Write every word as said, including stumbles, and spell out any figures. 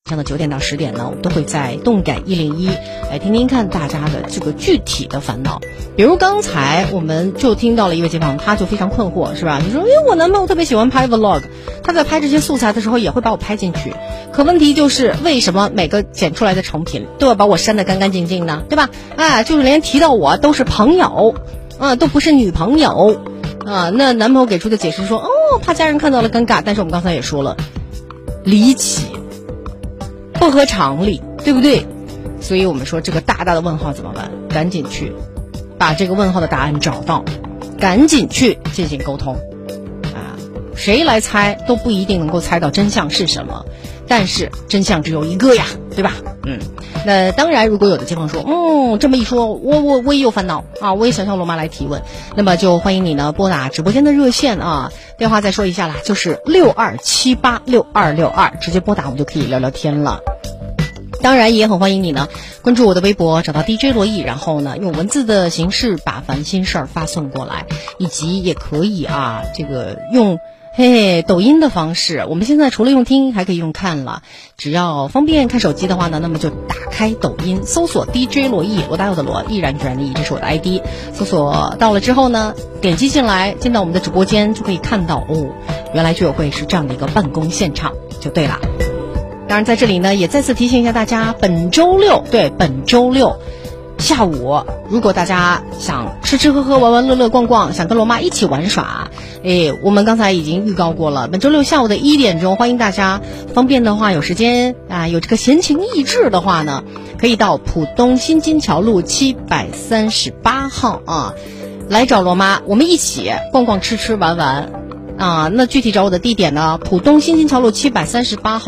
上的九点到十点呢，我们都会在动感一零一来听听看大家的这个具体的烦恼。比如刚才我们就听到了一位街坊，他就非常困惑，是吧？你说，因为我男朋友特别喜欢拍 vlog， 他在拍这些素材的时候也会把我拍进去，可问题就是为什么每个剪出来的成品都要把我删得干干净净呢？对吧？哎，就是连提到我都是朋友，啊，都不是女朋友，啊，那男朋友给出的解释说，哦，怕家人看到了尴尬，但是我们刚才也说了，离奇。不合常理，对不对？所以我们说这个大大的问号怎么办？赶紧去把这个问号的答案找到，赶紧去进行沟通啊！谁来猜都不一定能够猜到真相是什么，但是真相只有一个呀，对吧？嗯，那当然，如果有的街坊说，嗯，这么一说，我我我也有烦恼啊，我也想向罗妈来提问，那么就欢迎你呢拨打直播间的热线啊，电话再说一下啦，就是六二七八六二六二，直接拨打我们就可以聊聊天了。当然也很欢迎你呢关注我的微博，找到 D J 罗毅，然后呢用文字的形式把烦心事儿发送过来，以及也可以啊这个用嘿抖音的方式，我们现在除了用听还可以用看了，只要方便看手机的话呢，那么就打开抖音搜索 D J 罗毅，罗大佑的罗，毅然决然的毅，这是我的 I D， 搜索到了之后呢，点击进来进到我们的直播间，就可以看到哦，原来居委会是这样的一个办公现场就对了。当然在这里呢也再次提醒一下大家，本周六对本周六下午，如果大家想吃吃喝喝玩玩乐乐逛逛，想跟罗妈一起玩耍，诶，我们刚才已经预告过了，本周六下午的一点钟，欢迎大家方便的话有时间啊，有这个闲情逸致的话呢，可以到浦东新金桥路七百三十八号啊来找罗妈，我们一起逛逛吃吃玩玩啊。那具体找我的地点呢，浦东新金桥路七百三十八号